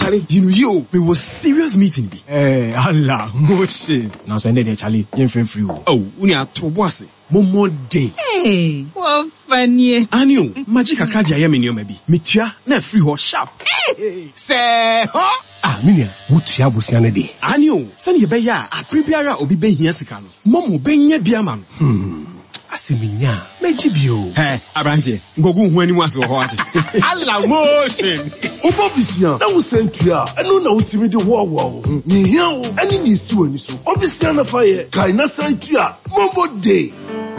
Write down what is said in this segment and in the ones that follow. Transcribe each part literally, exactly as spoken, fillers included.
Charlie, you know you, it was serious meeting. Eh, Allah, motion. Now send it, Charlie. You free free. Oh, we are to boss. Momo day. Hey, what funny. Anio, magic a card I mean maybe. Mitia, na free hot sharp. Hey, say, huh? Ah, Minia, what ya was yana day. Anio, send you beya, a prepare or be ben yasikan. Momo ben ye biaman. Hmm. Asiminya, mejibio. Hey, Abranti, go go when you was so hot. Allah motion. Obobisia, that was sent to ya. I know now to me the war war. Ni hiao, any ni su ni so. Obisia na fire, kaina sent to ya. Mombo day.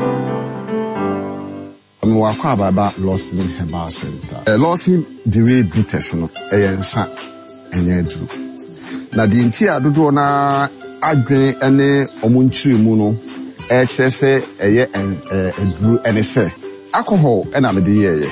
I'm wakwa baba Lawson Herbal Center. Uh, Lawson Dewey Bitters no, eyensa enye dru. Na di nti adodo na adwen ene omunchiri mu no. Excess eye and endru ene se alcohol ena me de ye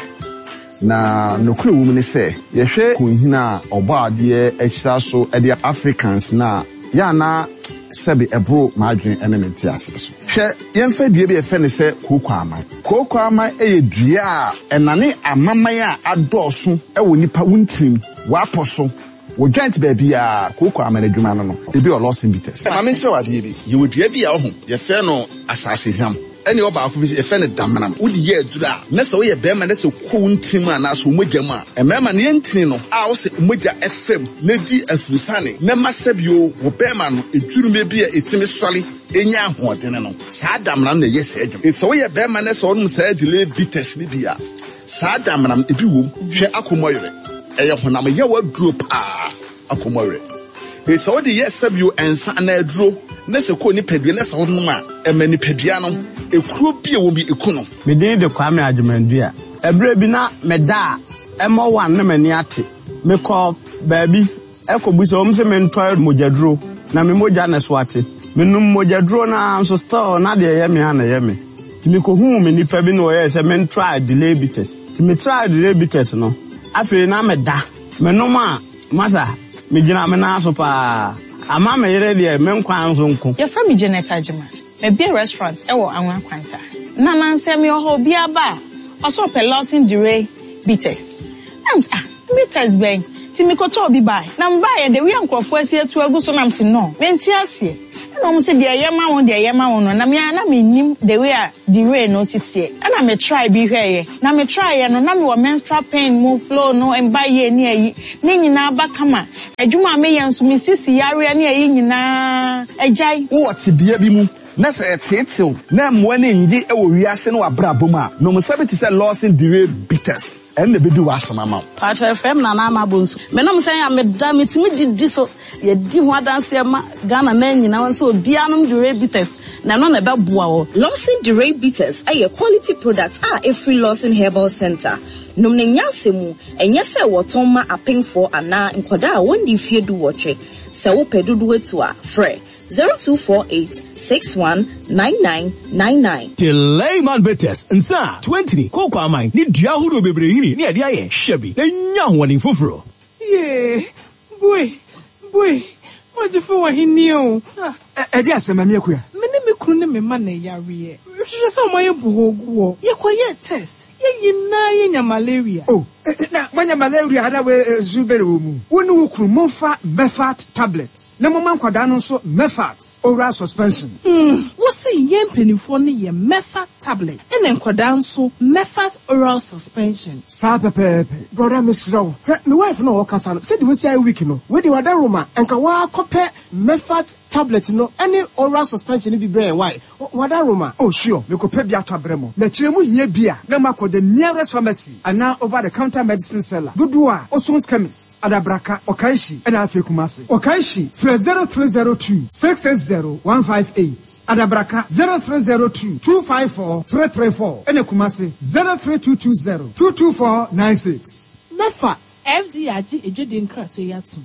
na nokure wo mu se ye hwe kunhina obaade ehisa so e de Africans na ya na sebi ebro madwen ene menti ase so hwe yemfa die be ye fe ne se kokoama kokoama eye dua enane amaman a adoso e wo nipa wuntim wa aposo wo joint baby a koko amana dwuma no no e bi o Lawson Bitters ma me nche wade bi ye wodua bi a ho ye fe no asase hwam ene oba akọ bi ye fe ne damanam wodi ye adura na se wo ye bema na se ko ntim ana so mogya ma e mema ne ntini no a wo se mogya fm na di afurusane na masabio wo bema no edwurume bi a etimi sole enya ahoden no saa damanam na ye se adwum e se wo ye bema na se onum saa delay bitters ni bi a saa damanam e bi wom hwe akomoyere eye honam ye wa duro pa akomore e so de yes sabio ensa na aduro na se ko ni padua na se honum a e mani padua no e kuro bia wo bi ekuno me din de Kwame Adwumandua ebre bi na meda e mo wan na mani ate me ko baabi e ko bu so om se me ntwa mojaduro na me moja na so ate me num mojaduro na so store na de ye me ana ye me ti me ko hu me nipa bi no ye se me ntwa delay bitters ti me try delay bitters no afi na meda me no ma masa me gina me na so pa ama me yere de me nkwan so nko ye from Janet Ajima me be restaurant e wo anwa kwanta na nanse me ho bia ba oso pe Lawson Dewey Bitters am ah bitters ben ti me ko to bi bai na mba ye de wi ankrofo asie tu agu so nam si no me nti asie na mo se de ye ma won de ye ma won no na me na me nim de we a the way no sitie na me try bi hwe ye na me try ye no na me wo menstrual pain mo flow no emba ye ni ayi ni nyina ba kama adwuma me ye nso me sisi yare ni ayi nyina ajai wo ti bia bi mu na se tetew na mo ne ngi e wo wiase no abrabom a no mo sabe ti se Lawson Dewey Bitters en na bedi wasama ma Patrick F M na na ma bonsu me no mo se ya me da me timi didi so ye di ho adanse ma Ghana man nyina won se obia no Dewey Bitters na no na be boa wo Lawson Dewey Bitters aye quality products are a free Lawson Herbal Center nom ne nyansemu enye se woton ma apemfo ana nkoda a wondi fie du wotre se wo pedudu etu a frɛ zero two four eight six one nine nine nine nine. Delay man Bitters nsa twenty koko amai ni dua hudo bebre yini ni ade aye hyebi na nya hoɔden foforo. Yeah, boy, boy, what you for hini o? E di asema me akuya. Me ne me kunu ne me ma na yare. Hwehwɛ sɛ o ma ye bohogu o. Ye kwaye test. Ye nyina ye nya malaria. Oh, na wanya malaria hada we zubere wo mu. Woni wo kru monfa Mefat tablets. Na mo man kwada no so Mefat oral suspension. Hmm, wo se ye mpanifo ne ye Mefat tablet. Ene nkwada nso Mefat oral suspension. Sa pepepe. Brother Misraw. Me wife no work asa no. Say the we say week no. We dey wada Roma enka wa kope Mefat tablet no any oral suspension bi brain why. Wada Roma. Oh sure, me kope bi ato abremo. Na kiremu hie bia. Na mako the nearest pharmacy and now over the counter medicine seller. Dudua, Oson's chemist, Adabraka, Okaishi, and Afikumasi. Okaishi, Fre zero three zero two, six eight zero, one five eight. Adabraka, zero three zero two, two five four, three three four. And Kumasi, zero three two two zero, two two four nine six. Mefat, F D I G, Ejodin Krato Yatu.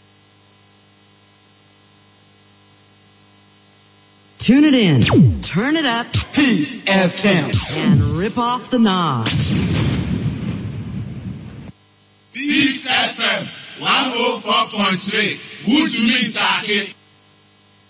Tune it in, turn it up, Peace F M, and rip off the knob. Peace F M one oh four point three. Good to meet you.